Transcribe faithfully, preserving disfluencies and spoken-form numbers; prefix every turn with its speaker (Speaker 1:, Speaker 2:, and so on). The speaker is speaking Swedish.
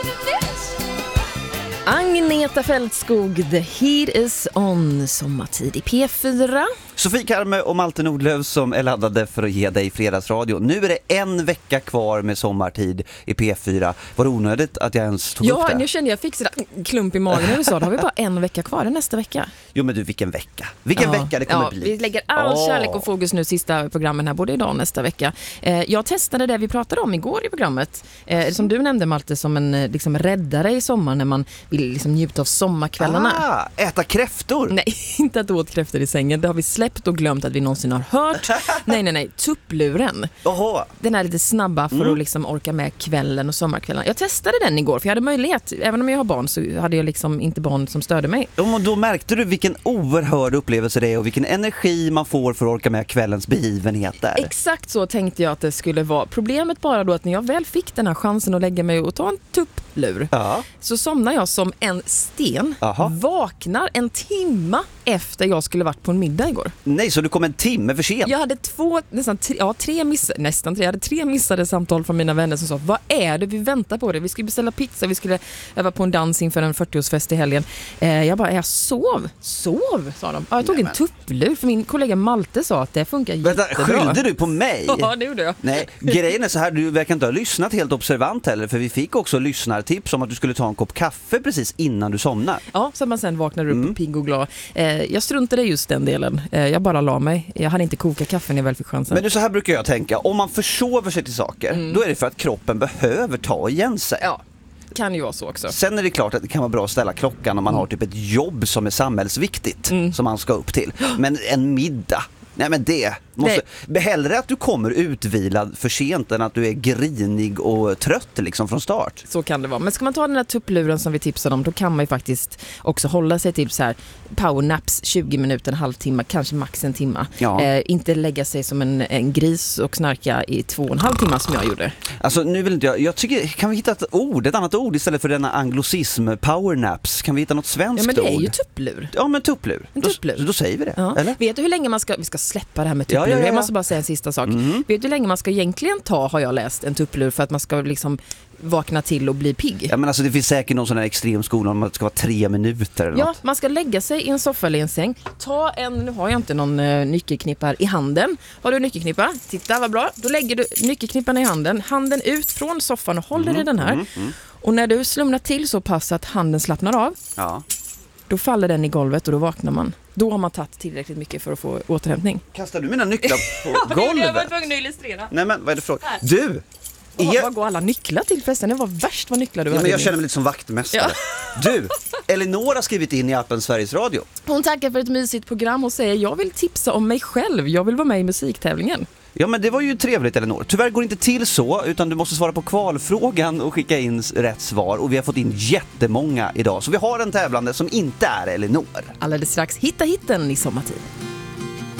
Speaker 1: Agneta Fältskog, The Heat is on, sommartid i P fyra.
Speaker 2: Sofie Karme och Malte Nordlöf som är laddade för att ge dig fredagsradio. Nu är det en vecka kvar med sommartid i P fyra. Var det onödigt att jag ens tog
Speaker 1: ja,
Speaker 2: upp det?
Speaker 1: Ja, nu kände jag fick sådär klump i magen när du sa. Då har vi bara en vecka kvar, det är nästa vecka.
Speaker 2: Jo, men du, vilken vecka. Vilken
Speaker 1: ja,
Speaker 2: vecka det kommer
Speaker 1: ja,
Speaker 2: bli.
Speaker 1: Vi lägger all oh. kärlek och fokus nu sista programmen här, både idag och nästa vecka. Eh, jag testade det vi pratade om igår i programmet. Eh, som du nämnde, Malte, som en liksom, räddare i sommar när man vill liksom, njuta av sommarkvällarna.
Speaker 2: Ah, äta kräftor?
Speaker 1: Nej, inte att åt kräftor i sängen. Det har vi släppt och glömt att vi någonsin har hört. nej, nej, nej. Tuppluren.
Speaker 2: Oho. Den
Speaker 1: är lite snabba för mm. att liksom orka med kvällen och sommarkvällen. Jag testade den igår för jag hade möjlighet. Även om jag har barn så hade jag liksom inte barn som störde mig.
Speaker 2: Och då märkte du vilken oerhörd upplevelse det är och vilken energi man får för att orka med kvällens begivenheter.
Speaker 1: Exakt så tänkte jag att det skulle vara. Problemet bara då att när jag väl fick den här chansen att lägga mig och ta en tupplur
Speaker 2: ja.
Speaker 1: så somnar jag som en sten.
Speaker 2: Aha.
Speaker 1: Vaknar en timma efter jag skulle varit på en middag igår.
Speaker 2: Nej, så du kom en timme för sent?
Speaker 1: Jag hade två, nästan tre, ja, tre missade, nästan tre, jag hade tre missade samtal från mina vänner som sa, vad är det vi väntar på det? Vi skulle beställa pizza, vi skulle öva på en dans inför en fyrtioårsfest i helgen. Eh, jag bara, jag sov, sov, sa de. Ja, jag tog Nej, en tupplur, för min kollega Malte sa att det funkar
Speaker 2: Vänta,
Speaker 1: jättebra.
Speaker 2: Skyllde du på mig?
Speaker 1: Ja, det gjorde jag.
Speaker 2: Nej, grejen är så här, du verkar inte ha lyssnat helt observant heller, för vi fick också lyssnartips om att du skulle ta en kopp kaffe precis innan du somnar.
Speaker 1: Ja, så att man sen vaknar upp mm. pigg och glad. Eh, jag struntade just den delen. Eh, jag bara la mig. Jag hade inte kokat kaffe när jag väl fick chansen.
Speaker 2: Men det, så här brukar jag tänka. Om man försover sig till saker, mm. då är det för att kroppen behöver ta igen sig.
Speaker 1: Ja, kan ju vara så också.
Speaker 2: Sen är det klart att det kan vara bra att ställa klockan om man mm. har typ ett jobb som är samhällsviktigt mm. som man ska upp till. Men en middag, nej men det måste, Nej. hellre att du kommer utvilad för sent än att du är grinig och trött liksom från start.
Speaker 1: Så kan det vara. Men ska man ta den här tuppluren som vi tipsade om, då kan man ju faktiskt också hålla sig till så här powernaps tjugo minuter, en halvtimme, kanske max en timme.
Speaker 2: Ja.
Speaker 1: Eh, inte lägga sig som en, en gris och snarka i två och en halv timme som jag gjorde.
Speaker 2: Alltså nu vill inte jag, jag tycker, kan vi hitta ett ord, ett annat ord istället för denna anglosism powernaps? Kan vi hitta något svenskt ord?
Speaker 1: Ja, men det är ju tupplur.
Speaker 2: Ja, men tupplur.
Speaker 1: En tupplur.
Speaker 2: Då, då säger vi det,
Speaker 1: ja.
Speaker 2: eller?
Speaker 1: Vet du hur länge man ska, vi ska släppa det här med tupplur? Ja, ja, ja. Jag måste bara säga en sista sak. Mm. Vet du hur länge man ska egentligen ta, har jag läst, en tupplur för att man ska liksom vakna till och bli pigg?
Speaker 2: Ja, men alltså det finns säkert någon sån här extrem skola om att det ska vara tre minuter eller
Speaker 1: Ja,
Speaker 2: något.
Speaker 1: Man ska lägga sig i en soffa eller en säng. Ta en, nu har jag inte någon uh, nyckelknippa i handen. Har du nyckelknippa? Titta, vad bra. Då lägger du nyckelknippan i handen. Handen ut från soffan och håller mm, i den här. Mm, mm. Och när du slumnar till så pass att handen slappnar av.
Speaker 2: Ja.
Speaker 1: Då faller den i golvet och då vaknar man. Då har man tagit tillräckligt mycket för att få återhämtning.
Speaker 2: Kastar du mina nycklar på golvet?
Speaker 1: Jag var tvungen att illustrera.
Speaker 2: Nej, men vad är det för fråga? Du!
Speaker 1: Oh, är... Vad går alla nycklar till festen? Det var värst vad nycklar du
Speaker 2: ja,
Speaker 1: hade.
Speaker 2: Men jag känner mig lite som vaktmästare. Ja. Du, Elinor har skrivit in i appen Sveriges Radio.
Speaker 1: Hon tackar för ett mysigt program och säger, jag vill tipsa om mig själv. Jag vill vara med i musiktävlingen.
Speaker 2: Ja, men det var ju trevligt, Elinor. Tyvärr går det inte till så, utan du måste svara på kvalfrågan och skicka in rätt svar. Och vi har fått in jättemånga idag. Så vi har en tävlande som inte är Elinor.
Speaker 1: Alldeles strax hitta hitten i sommartid.